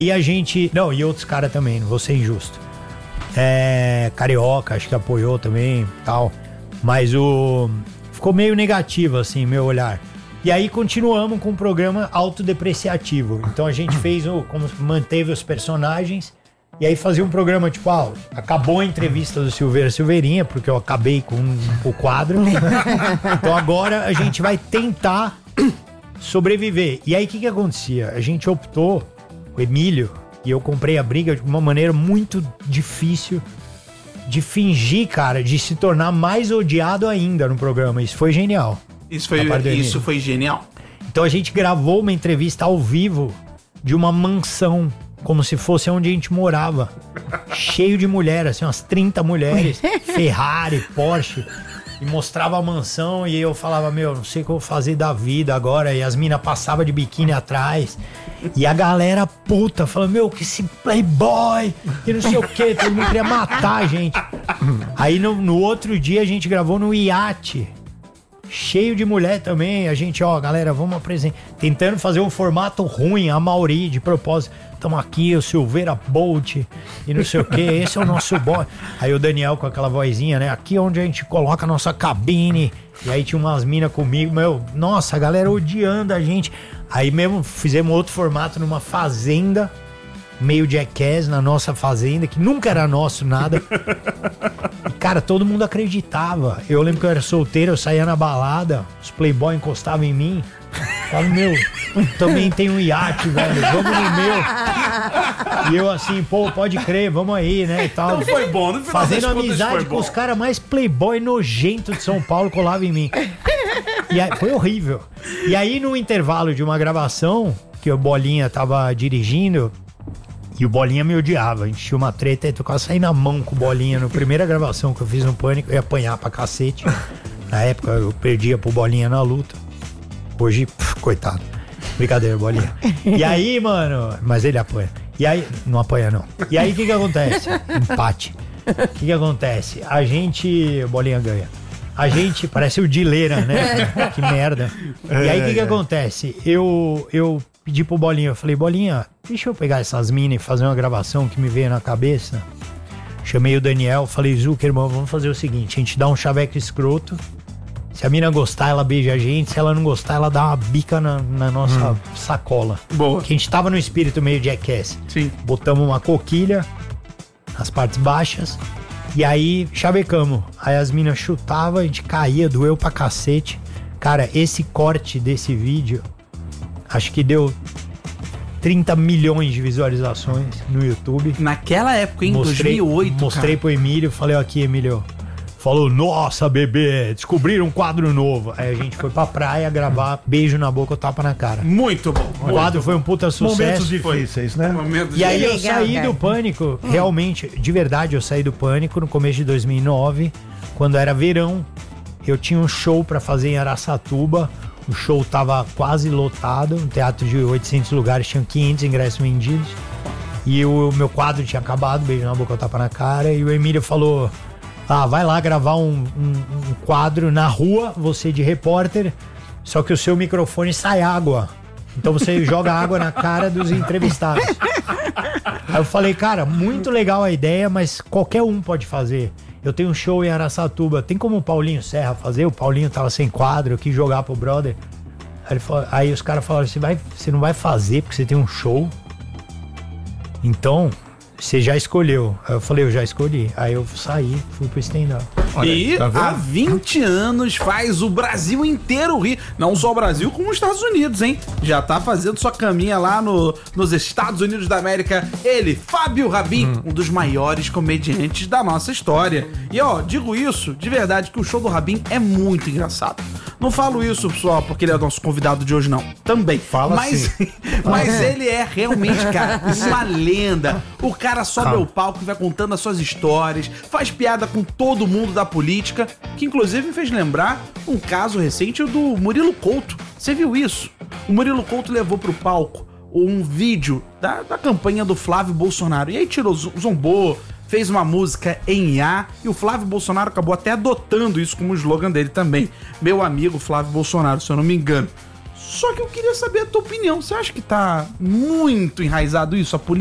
E a gente... Não, e outros caras também, não vou ser injusto. Carioca, acho que apoiou também, tal. Mas ficou meio negativo, assim, meu olhar. E aí continuamos com o programa autodepreciativo. Então a gente fez manteve os personagens. E aí fazia um programa tipo, acabou a entrevista do Silveirinha, porque eu acabei com o quadro. Então agora a gente vai tentar sobreviver. E aí o que acontecia? A gente optou, o Emílio, e eu comprei a briga de uma maneira muito difícil de fingir, cara, de se tornar mais odiado ainda no programa. Isso foi genial. Isso foi genial. Então a gente gravou uma entrevista ao vivo de uma mansão, como se fosse onde a gente morava. Cheio de mulheres, assim, umas 30 mulheres, Ferrari, Porsche. E mostrava a mansão e eu falava, não sei o que eu vou fazer da vida agora. E as minas passavam de biquíni atrás. E a galera puta, falando, que esse playboy, que não sei o que, todo mundo queria matar a gente. Aí no outro dia a gente gravou no iate. Cheio de mulher também, a gente, galera, vamos apresentar. Tentando fazer um formato ruim, a Mauri, de propósito. Tamo aqui, o Silveira Bolt e não sei o que, esse é o nosso boy. Aí o Daniel com aquela vozinha, né? Aqui onde a gente coloca a nossa cabine. E aí tinha umas minas comigo, nossa, a galera odiando a gente. Aí mesmo fizemos outro formato numa fazenda, meio Jackass na nossa fazenda, que nunca era nosso, nada. E, cara, todo mundo acreditava. Eu lembro que eu era solteiro, eu saía na balada, os playboy encostavam em mim. Falava, também tem um iate, velho, vamos no meu. E eu assim, pode crer, vamos aí, né, e tal. Não foi bom, não fazendo amizade com os caras mais playboy nojento de São Paulo, colavam em mim. E aí, foi horrível. E aí, no intervalo de uma gravação, que o Bolinha tava dirigindo, e o Bolinha me odiava, a gente tinha uma treta, eu quase saí na mão com o Bolinha. Na primeira gravação que eu fiz no Pânico, eu ia apanhar pra cacete. Na época, eu perdia pro Bolinha na luta. Hoje, coitado. Brincadeira, Bolinha. E aí, mano... Mas ele apanha. E aí... Não apanha, não. E aí, o que acontece? Empate. O que acontece? A gente... Bolinha ganha. A gente... Parece o Dileira, né? Que merda. E aí, o que acontece? Eu pedi pro Bolinha. Eu falei, Bolinha, deixa eu pegar essas minas e fazer uma gravação que me veio na cabeça. Chamei o Daniel. Falei, Zuckerman, vamos fazer o seguinte. A gente dá um chaveco escroto. Se a mina gostar, ela beija a gente. Se ela não gostar, ela dá uma bica na nossa sacola. Boa. Porque a gente tava no espírito meio Jackass. Sim. Botamos uma coquilha nas partes baixas. E aí, chavecamos. Aí as minas chutavam, a gente caía, doeu pra cacete. Cara, esse corte desse vídeo, acho que deu 30 milhões de visualizações no YouTube. Naquela época, em 2008, Mostrei pro Emílio, falei, aqui, Emílio. Falou, nossa, bebê, descobriram um quadro novo. Aí a gente foi pra praia gravar Beijo na Boca ou Tapa na Cara. Muito bom. O quadro foi um puta sucesso. Momentos difíceis, né? E aí eu saí do Pânico, realmente, de verdade, eu saí do Pânico no começo de 2009, quando era verão. Eu tinha um show pra fazer em Araçatuba. O show tava quase lotado, um teatro de 800 lugares, tinham 500 ingressos vendidos. E o meu quadro tinha acabado, Beijo na Boca ou Tapa na Cara. E o Emílio falou... vai lá gravar um quadro na rua, você de repórter, só que o seu microfone sai água. Então você joga água na cara dos entrevistados. Aí eu falei, cara, muito legal a ideia, mas qualquer um pode fazer. Eu tenho um show em Araçatuba, tem como o Paulinho Serra fazer? O Paulinho tava sem quadro, eu quis jogar pro brother. Aí os caras falaram, você não vai fazer porque você tem um show? Então... Você já escolheu. Aí eu falei, eu já escolhi. Aí eu saí, fui pro stand-up. E há 20 anos faz o Brasil inteiro rir. Não só o Brasil, como os Estados Unidos, hein? Já tá fazendo sua caminha lá nos Estados Unidos da América. Ele, Fábio Rabin, um dos maiores comediantes da nossa história. E digo isso de verdade, que o show do Rabin é muito engraçado. Não falo isso, pessoal, porque ele é o nosso convidado de hoje, não. Também. Fala assim. Mas ele é realmente, cara, uma lenda. O cara sobe ao palco e vai contando as suas histórias, faz piada com todo mundo da política, que inclusive me fez lembrar um caso recente do Murilo Couto. Você viu isso? O Murilo Couto levou pro palco um vídeo da campanha do Flávio Bolsonaro. E aí zombou, fez uma música em IA, e o Flávio Bolsonaro acabou até adotando isso como slogan dele também. Meu amigo Flávio Bolsonaro, se eu não me engano. Só que eu queria saber a tua opinião. Você acha que tá muito enraizado isso? A política